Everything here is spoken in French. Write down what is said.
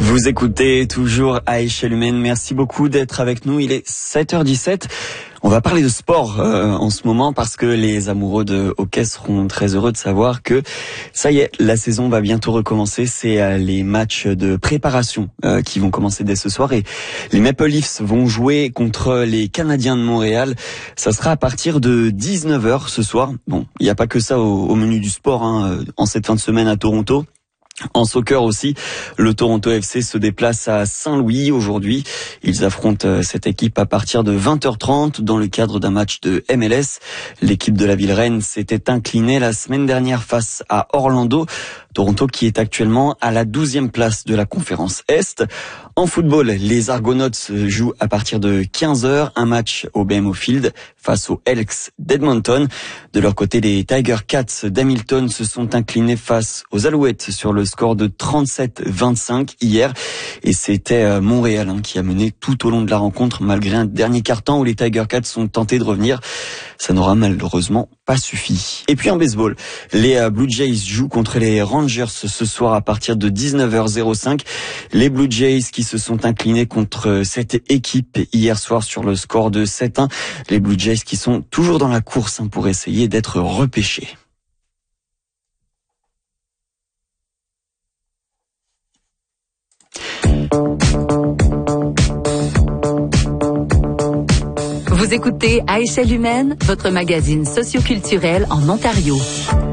Vous écoutez toujours à échelle humaine. Merci beaucoup d'être avec nous. Il est 7h17. On va parler de sport en ce moment parce que les amoureux de hockey seront très heureux de savoir que ça y est, la saison va bientôt recommencer. C'est les matchs de préparation qui vont commencer dès ce soir et les Maple Leafs vont jouer contre les Canadiens de Montréal. Ça sera à partir de 19h ce soir. Bon, il n'y a pas que ça au menu du sport en cette fin de semaine à Toronto. En soccer aussi, le Toronto FC se déplace à Saint-Louis aujourd'hui. Ils affrontent cette équipe à partir de 20h30 dans le cadre d'un match de MLS. L'équipe de la Ville-Reine s'était inclinée la semaine dernière face à Orlando. Toronto qui est actuellement à la 12e place de la conférence Est. En football, les Argonauts jouent à partir de 15h un match au BMO Field face aux Elks d'Edmonton. De leur côté, les Tiger Cats d'Hamilton se sont inclinés face aux Alouettes sur le score de 37-25 hier. Et c'était Montréal qui a mené tout au long de la rencontre malgré un dernier quart-temps où les Tiger Cats sont tentés de revenir. Ça n'aura malheureusement pas suffi. Et puis en baseball, les Blue Jays jouent contre les Rangers ce soir à partir de 19h05. Les Blue Jays qui se sont inclinés contre cette équipe hier soir sur le score de 7-1. Les Blue Jays qui sont toujours dans la course pour essayer d'être repêchés. Vous écoutez À échelle humaine, votre magazine socioculturel en Ontario.